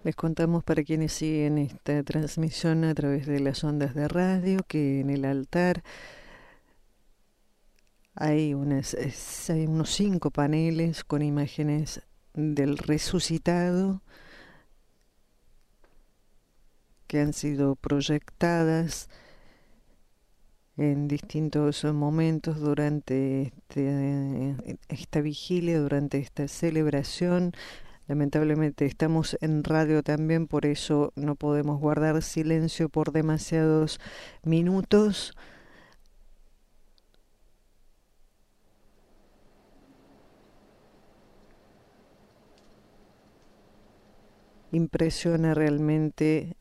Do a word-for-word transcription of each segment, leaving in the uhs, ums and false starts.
Les contamos para quienes siguen esta transmisión a través de las ondas de radio que en el altar hay, unas, hay unos cinco paneles con imágenes del resucitado que han sido proyectadas en distintos momentos durante este, esta vigilia, durante esta celebración. Lamentablemente estamos en radio también, por eso no podemos guardar silencio por demasiados minutos. Impresiona realmente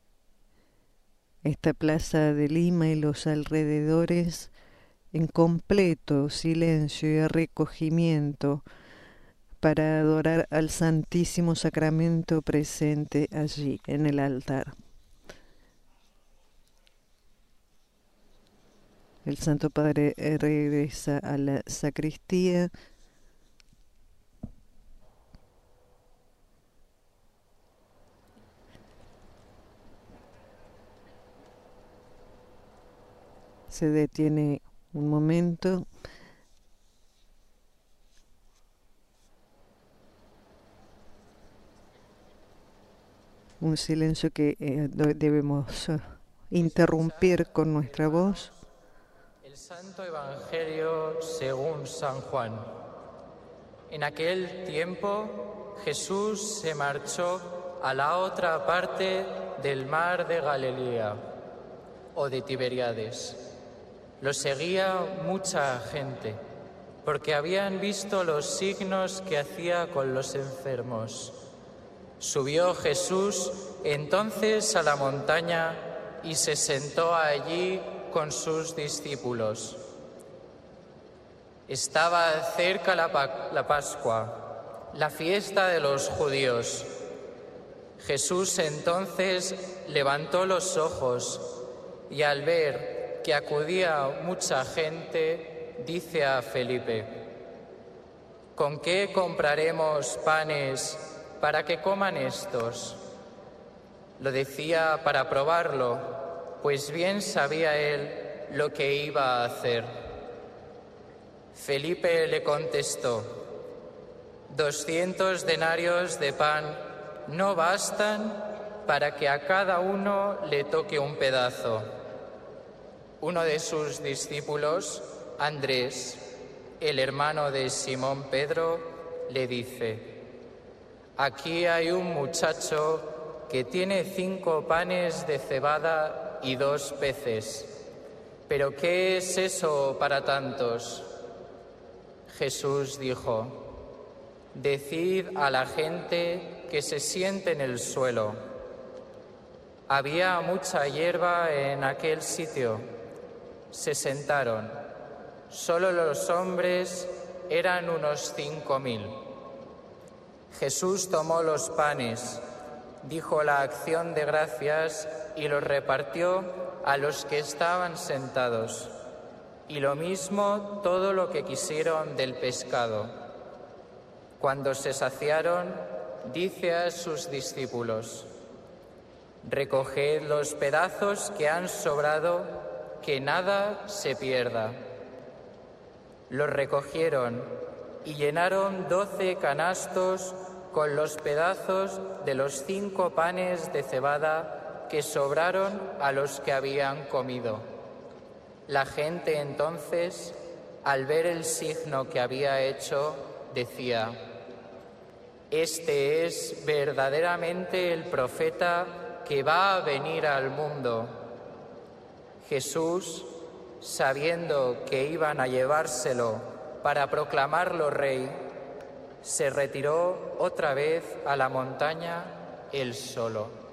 esta plaza de Lima y los alrededores en completo silencio y recogimiento para adorar al Santísimo Sacramento presente allí en el altar. El Santo Padre regresa a la sacristía. Se detiene un momento. Un silencio que eh, debemos uh, interrumpir con nuestra voz. El Santo Evangelio según San Juan. En aquel tiempo Jesús se marchó a la otra parte del mar de Galilea o de Tiberíades. Lo seguía mucha gente porque habían visto los signos que hacía con los enfermos. Subió Jesús entonces a la montaña y se sentó allí con sus discípulos. Estaba cerca la, pa- la Pascua, la fiesta de los judíos. Jesús entonces levantó los ojos y al ver que acudía mucha gente, dice a Felipe: ¿con qué compraremos panes para que coman estos? Lo decía para probarlo, pues bien sabía él lo que iba a hacer. Felipe le contestó: doscientos denarios de pan no bastan para que a cada uno le toque un pedazo. Uno de sus discípulos, Andrés, el hermano de Simón Pedro, le dice: aquí hay un muchacho que tiene cinco panes de cebada y dos peces. ¿Pero qué es eso para tantos? Jesús dijo: decid a la gente que se siente en el suelo. Había mucha hierba en aquel sitio. Se sentaron. Solo los hombres eran unos cinco mil. Jesús tomó los panes, dijo la acción de gracias y los repartió a los que estaban sentados, y lo mismo todo lo que quisieron del pescado. Cuando se saciaron, dice a sus discípulos: recoged los pedazos que han sobrado, que nada se pierda. Los recogieron y llenaron doce canastos con los pedazos de los cinco panes de cebada que sobraron a los que habían comido. La gente entonces, al ver el signo que había hecho, decía: este es verdaderamente el profeta que va a venir al mundo. Jesús, sabiendo que iban a llevárselo para proclamarlo rey, se retiró otra vez a la montaña él solo.